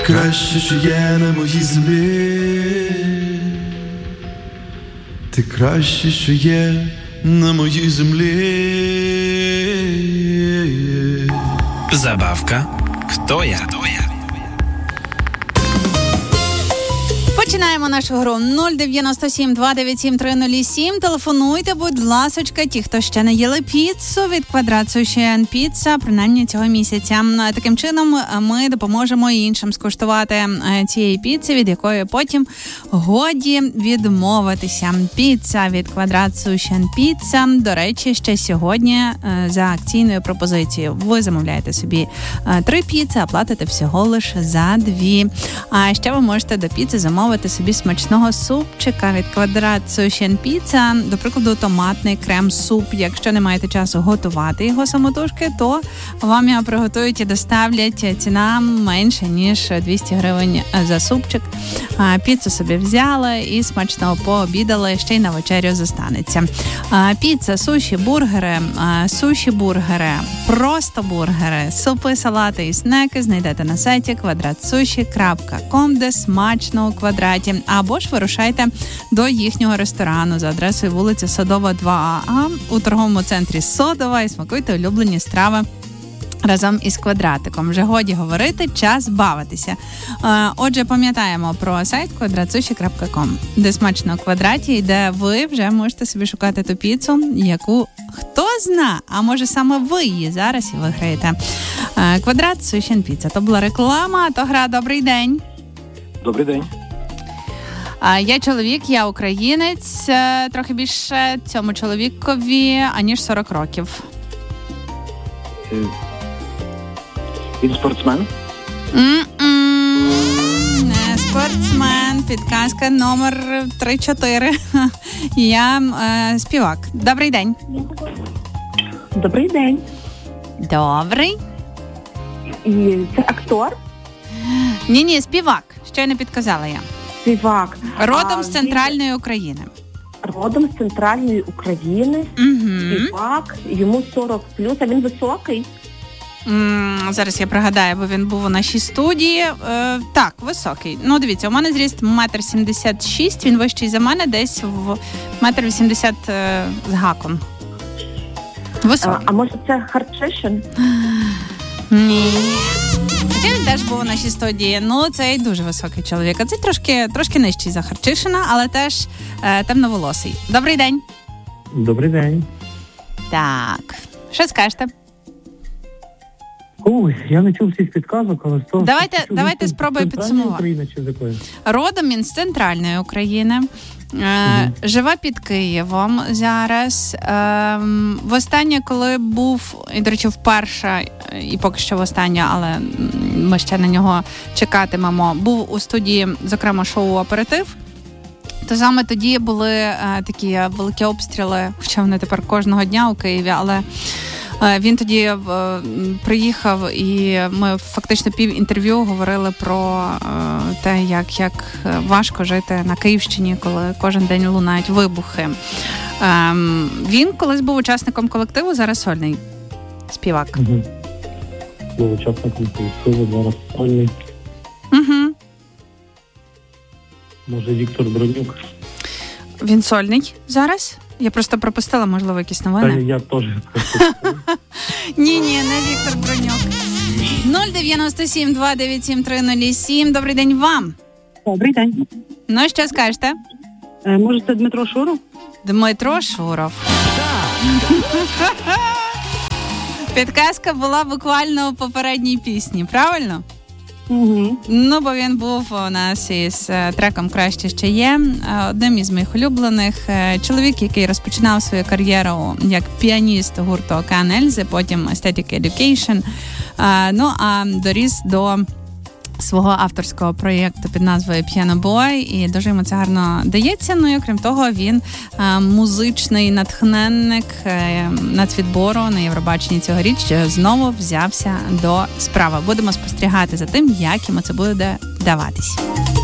краще, що є на моїй землі. Ти краще, що є на моїй землі. Забавка «Хто я?». Починаємо нашу гру 097 297 307. Телефонуйте, будь ласочка, ті, хто ще не їли піцу від Квадрат Суші енд Піца, принаймні цього місяця. Таким чином ми допоможемо іншим скуштувати цієї піци, від якої потім годі відмовитися. Піца від Квадрат Суші енд Піца. До речі, ще сьогодні за акційною пропозицією ви замовляєте собі 3 піци, а платите всього лише за 2. А ще ви можете до піци замовити собі смачного супчика від Квадрат Суші енд Піца, до прикладу, томатний крем-суп. Якщо не маєте часу готувати його самотужки, то вам його приготують і доставлять. Ціна менше, ніж 200 гривень за супчик. Піцу собі взяли і смачно пообідали, ще й на вечерю зостанеться. Піца, суші бургери, просто бургери, супи, салати і снеки знайдете на сайті kvadratsushi.com, де смачно у квадраті. Або ж вирушайте до їхнього ресторану за адресою вулиця Садова, 2А у торговому центрі Содова і смакуйте улюблені страви разом із Квадратиком. Вже годі говорити, час бавитися. Отже, пам'ятаємо про сайт kvadratsushi.com, де смачно у квадраті і де ви вже можете собі шукати ту піцу, яку хто зна, а може саме ви її зараз і виграєте. Квадрат Суші енд Піца. То була реклама, то гра. Добрий день. Добрий день. Я чоловік, я українець. Трохи більше цьому чоловікові, аніж 40 років. Він спортсмен? Не спортсмен. Підказка номер 3-4. Я співак. Добрий день. Добрий день. Добрий. І це актор? Ні, співак. Що я не підказала я. Співак. Родом з Центральної України. Родом з Центральної України. Співак. Йому 40+. А він високий? Зараз я пригадаю, бо він був у нашій студії. Так, високий. Ну, дивіться, у мене зріст 1,76 м, він вищий за мене, десь в 1,80 м з гаком. Високий. А може це Харчишин? Ні. Хоча він теж був у нашій студії. Ну, цей дуже високий чоловік. А цей трошки нижчий за Харчишина, але теж темноволосий. Добрий день. Добрий день. Так. Що скажете? Ой, я не чув всіх підказок, але з того... Давайте спробую підсумувати. Україна чи з якої? Родом він з Центральної України. Живе під Києвом зараз. Востаннє, коли був, і, до речі, вперше, і поки що востаннє, але ми ще на нього чекатимемо, був у студії, зокрема, шоу «Оператив». То саме тоді були такі великі обстріли, хоча вони тепер кожного дня у Києві, але він тоді приїхав, і ми фактично півінтерв'ю говорили про те, як важко жити на Київщині, коли кожен день лунають вибухи. Він колись був учасником колективу, зараз сольний співак. Був учасником колективу, зараз сольний. Може, Віктор Бронюк? Він сольний зараз? Я просто пропустила, можливо, якісь новини. Та я теж. Ні, не Віктор Бронюк. 097 297 307. Добрий день вам. Добрий день. Ну, що скажете? Може, це Дмитро Шуров? Дмитро Шуров. Підказка була буквально у попередній пісні, правильно? Угу. Ну, бо він був у нас із треком «Краще ще є», одним із моїх улюблених. Чоловік, який розпочинав свою кар'єру як піаніст гурту «Океан Ельзи», потім «Aesthetic Education», ну, а доріс до свого авторського проєкту під назвою «Piano Boy», і дуже йому це гарно дається. Ну і окрім того, він музичний натхненник нацвідбору на Євробаченні цьогоріч, знову взявся до справи. Будемо спостерігати за тим, як йому це буде даватись.